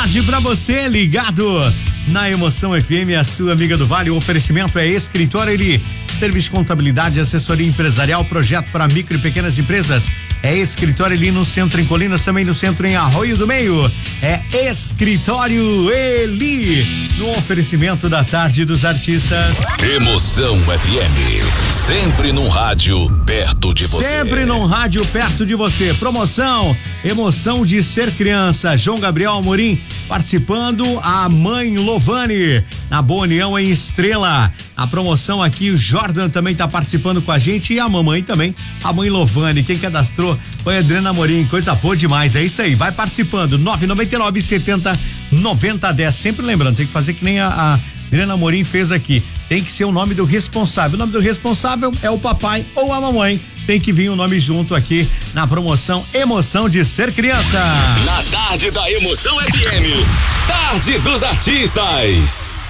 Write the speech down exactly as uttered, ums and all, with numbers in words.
tarde pra você, ligado na Emoção F M, a sua amiga do Vale. O oferecimento é Escritório Eli, serviço de contabilidade, assessoria empresarial, projeto para micro e pequenas empresas. É Escritório Eli no centro em Colinas, também no centro em Arroio do Meio. É Escritório Eli, no oferecimento da Tarde dos Artistas. Emoção F M, sempre num rádio perto de você. Sempre num rádio perto de você. Promoção Emoção de Ser Criança. João Gabriel Amorim participando, a mãe Lovane, na Boa União em Estrela. A promoção aqui, o Jordan também tá participando com a gente e a mamãe também, a mãe Lovane. Quem cadastrou foi a Adriana Amorim, coisa boa demais. É isso aí, vai participando. nove nove nove, setenta, noventa, dez. Sempre lembrando, tem que fazer que nem a, a Adriana Amorim fez aqui. Tem que ser o nome do responsável. O nome do responsável é o papai ou a mamãe. Tem que vir o nome junto aqui na promoção Emoção de Ser Criança. Na tarde da Emoção F M, Tarde dos Artistas.